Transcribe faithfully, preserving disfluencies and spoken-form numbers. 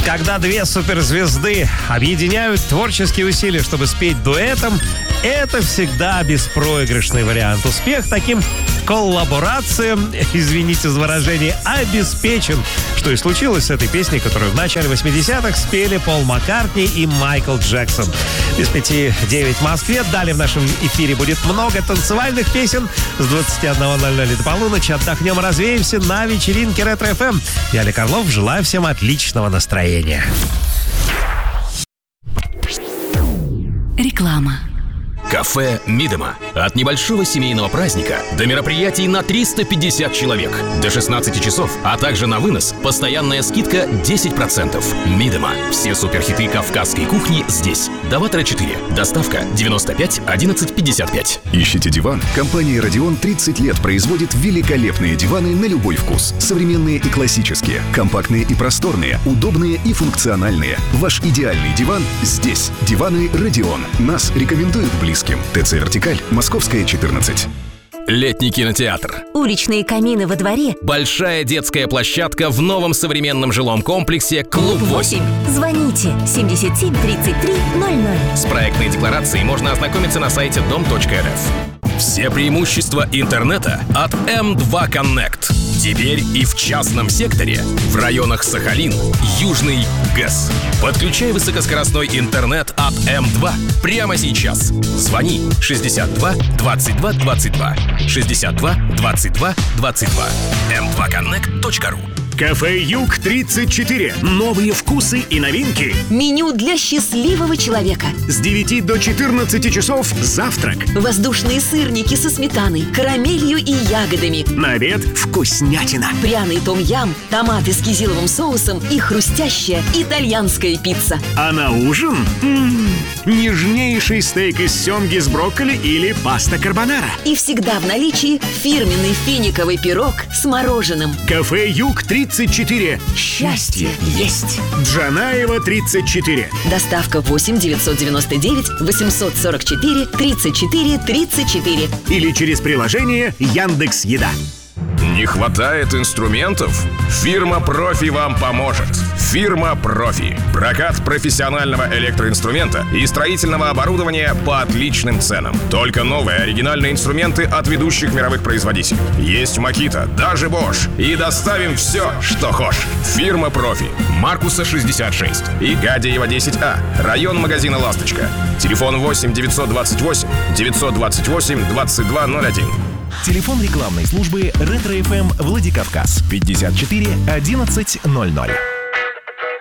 Когда две суперзвезды объединяют творческие усилия, чтобы спеть дуэтом, это всегда беспроигрышный вариант. Успех таким коллаборациям, извините за выражение, обеспечен. Что и случилось с этой песней, которую в начале восьмидесятых спели Пол Маккартни и Майкл Джексон. Без пяти девять в Москве. Далее в нашем эфире будет много танцевальных песен. С двадцати одного ноль ноль до полуночи отдохнем и развеемся на вечеринке Ретро эф эм. Я, Олег Орлов, желаю всем отличного настроения. Реклама. Кафе «Мидема». От небольшого семейного праздника до мероприятий на триста пятьдесят человек. До шестнадцати часов, а также на вынос. Постоянная скидка десять процентов. «Мидема». Все суперхиты кавказской кухни здесь. Даватора четыре. Доставка девяносто пять одиннадцать пятьдесят пять. Ищите диван? Компания «Радион» тридцать лет производит великолепные диваны на любой вкус. Современные и классические, компактные и просторные, удобные и функциональные. Ваш идеальный диван здесь. Диваны «Радион». Нас рекомендуют близко. ТЦ «Вертикаль», Московская, четырнадцать. Летний кинотеатр. Уличные камины во дворе. Большая детская площадка в новом современном жилом комплексе «Клуб восемь». Звоните семьдесят семь тридцать три ноль ноль. С проектной декларацией можно ознакомиться на сайте дом точка эр эф. Все преимущества интернета от эм два Connect. Теперь и в частном секторе, в районах Сахалин, Южный ГЭС. Подключай высокоскоростной интернет от эм два прямо сейчас. Звони шестьдесят два двадцать два двадцать два. шестьдесят два двадцать два двадцать два. эм два коннект точка ру. Кафе «Юг тридцать четыре». Новые вкусы и новинки. Меню для счастливого человека. С девяти до четырнадцати часов завтрак. Воздушные сырники со сметаной, карамелью и ягодами. На обед вкуснятина. Пряный том-ям, томаты с кизиловым соусом и хрустящая итальянская пицца. А на ужин м-м, нежнейший стейк из семги с брокколи или паста карбонара. И всегда в наличии фирменный финиковый пирог с мороженым. Кафе «Юг тридцать четыре». Счастье есть. Джанаева, тридцать четыре. Доставка восемь девятьсот девяносто девять восемьсот сорок четыре тридцать четыре тридцать четыре. Или через приложение «Яндекс.Еда». Не хватает инструментов? Фирма «Профи» вам поможет. Фирма «Профи». Прокат профессионального электроинструмента и строительного оборудования по отличным ценам. Только новые оригинальные инструменты от ведущих мировых производителей. Есть Makita, даже Bosch. И доставим все, что хошь. Фирма «Профи». Маркуса шестьдесят шесть и Гадеева десять А. Район магазина «Ласточка». Телефон восемь девятьсот двадцать восемь девятьсот двадцать восемь двадцать два ноль один. Телефон рекламной службы «Ретро эф эм» Владикавказ пятьдесят четыре одиннадцать ноль ноль.